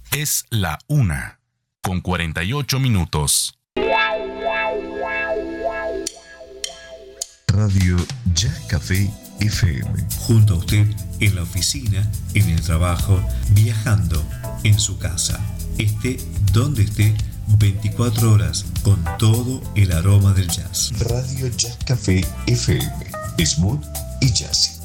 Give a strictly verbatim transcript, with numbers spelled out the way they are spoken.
Es la una, con cuarenta y ocho minutos. Radio Jazz Café F M. Junto a usted, en la oficina, en el trabajo, viajando, en su casa. Esté donde esté, veinticuatro horas, con todo el aroma del jazz. Radio Jazz Café F M. Smooth y jazzy.